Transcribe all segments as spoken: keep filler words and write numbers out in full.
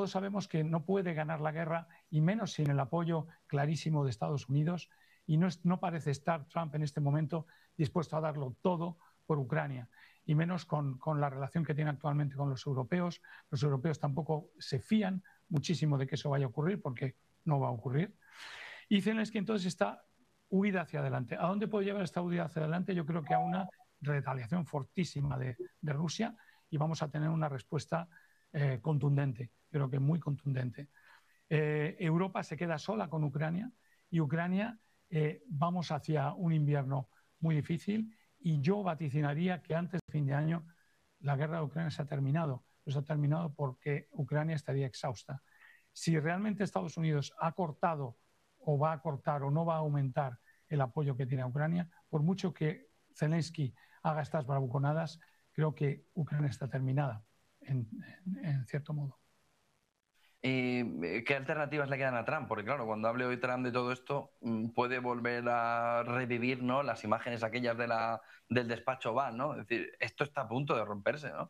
todos sabemos que no puede ganar la guerra, y menos sin el apoyo clarísimo de Estados Unidos, y no, es, no parece estar Trump en este momento dispuesto a darlo todo por Ucrania, y menos con, con la relación que tiene actualmente con los europeos. Los europeos tampoco se fían muchísimo de que eso vaya a ocurrir, porque no va a ocurrir. Y Zelensky entonces está huida hacia adelante. ¿A dónde puede llevar esta huida hacia adelante? Yo creo que a una retaliación fortísima de, de Rusia, y vamos a tener una respuesta eh, contundente, creo que muy contundente. Eh, Europa se queda sola con Ucrania, y Ucrania eh, vamos hacia un invierno muy difícil, y yo vaticinaría que antes de fin de año la guerra de Ucrania se ha terminado. Pero se ha terminado porque Ucrania estaría exhausta. Si realmente Estados Unidos ha cortado o va a cortar o no va a aumentar el apoyo que tiene a Ucrania, por mucho que Zelensky haga estas bravuconadas, creo que Ucrania está terminada, en, en, en cierto modo. Eh, ¿Qué alternativas le quedan a Trump? Porque claro, cuando hable hoy Trump de todo esto, puede volver a revivir, ¿no?, las imágenes aquellas de la, del despacho Oval, ¿no? Es decir, esto está a punto de romperse, ¿no?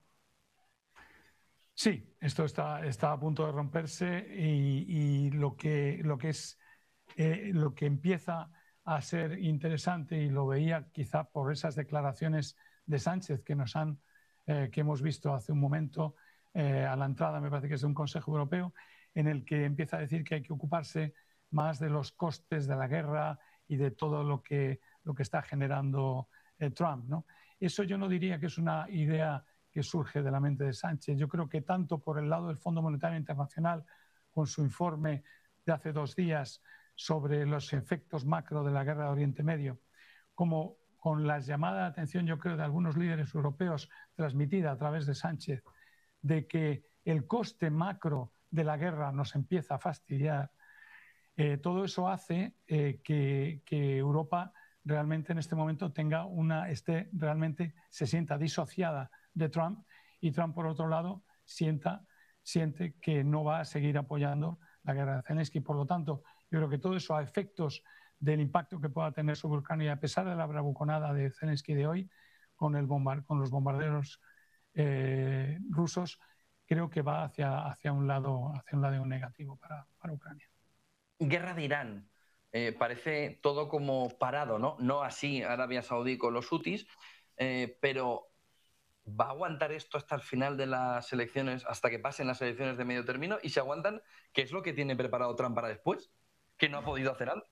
Sí, esto está, está a punto de romperse, y, y lo, que, lo, que es, eh, lo que empieza a ser interesante, y lo veía quizá por esas declaraciones de Sánchez que, nos han, eh, que hemos visto hace un momento, eh, a la entrada, me parece que es de un Consejo Europeo, en el que empieza a decir que hay que ocuparse más de los costes de la guerra y de todo lo que, lo que está generando eh, Trump, ¿no? Eso yo no diría que es una idea que surge de la mente de Sánchez. Yo creo que tanto por el lado del Fondo Monetario Internacional, con su informe de hace dos días sobre los efectos macro de la guerra de Oriente Medio, como con la llamada de atención, yo creo, de algunos líderes europeos transmitida a través de Sánchez, de que el coste macro de la guerra nos empieza a fastidiar, eh, todo eso hace eh, que, que Europa realmente en este momento tenga una, esté, realmente se sienta disociada de Trump, y Trump, por otro lado, sienta, siente que no va a seguir apoyando la guerra de Zelensky. Por lo tanto, yo creo que todo eso, a efectos del impacto que pueda tener sobre Ucrania, a pesar de la bravuconada de Zelensky de hoy, con, el bombar, con los bombarderos eh, rusos, creo que va hacia, hacia, un, lado, hacia un lado negativo para, para Ucrania. Guerra de Irán. Eh, parece todo como parado, ¿no? No así Arabia Saudí con los hutis, eh, pero ¿va a aguantar esto hasta el final de las elecciones, hasta que pasen las elecciones de medio término? Y si aguantan, ¿qué es lo que tiene preparado Trump para después? ¿Que no ha podido hacer antes?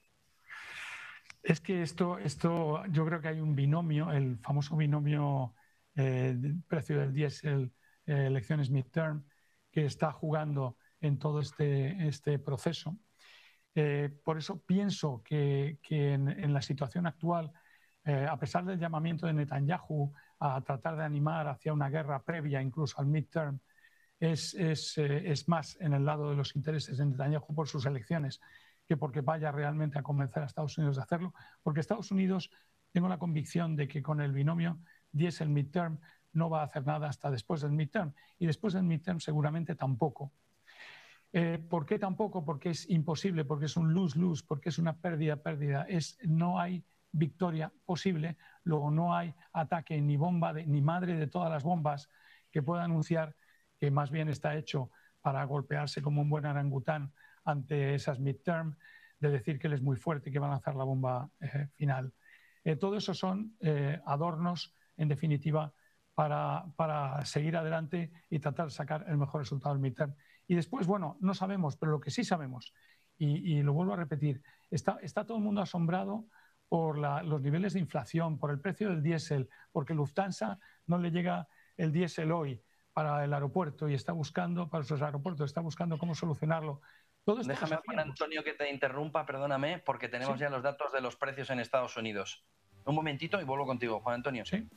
Es que esto, esto yo creo que hay un binomio, el famoso binomio eh, del precio del diésel, eh, elecciones midterm, que está jugando en todo este, este proceso. Eh, por eso pienso que, que en, en la situación actual, eh, a pesar del llamamiento de Netanyahu a tratar de animar hacia una guerra previa incluso al midterm, es, es, eh, es más en el lado de los intereses de Netanyahu por sus elecciones que porque vaya realmente a convencer a Estados Unidos de hacerlo, porque Estados Unidos, tengo la convicción de que con el binomio diésel midterm no va a hacer nada hasta después del midterm, y después del midterm seguramente tampoco. Eh, ¿Por qué tampoco? Porque es imposible, porque es un lose-lose, porque es una pérdida-pérdida. Es, no hay victoria posible, luego no hay ataque ni bomba, de, ni madre de todas las bombas que pueda anunciar que más bien está hecho para golpearse como un buen orangután ante esas midterm, de decir que él es muy fuerte y que van a lanzar la bomba eh, final. Eh, todo eso son eh, adornos, en definitiva, para, para seguir adelante y tratar de sacar el mejor resultado del midterm. Y después, bueno, no sabemos, pero lo que sí sabemos, y, y lo vuelvo a repetir, está, está todo el mundo asombrado por la, los niveles de inflación, por el precio del diésel, porque Lufthansa no le llega el diésel hoy para el aeropuerto y está buscando, para sus aeropuertos, está buscando cómo solucionarlo. Todo esto Déjame, Juan Antonio, que te interrumpa, perdóname, porque tenemos ¿Sí? ya los datos de los precios en Estados Unidos. Un momentito y vuelvo contigo, Juan Antonio. Sí.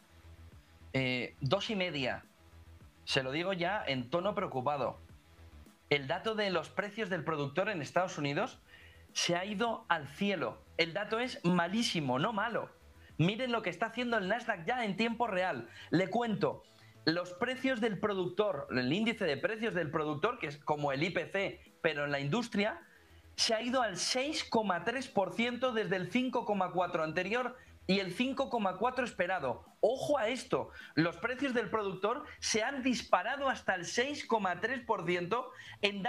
Eh, dos y media. Se lo digo ya en tono preocupado. El dato de los precios del productor en Estados Unidos se ha ido al cielo. El dato es malísimo, no malo. Miren lo que está haciendo el Nasdaq ya en tiempo real. Le cuento, los precios del productor, el índice de precios del productor, que es como el I P C, pero en la industria, se ha ido al seis coma tres por ciento desde el cinco coma cuatro por ciento anterior y el cinco coma cuatro por ciento esperado. Ojo a esto, los precios del productor se han disparado hasta el seis coma tres por ciento en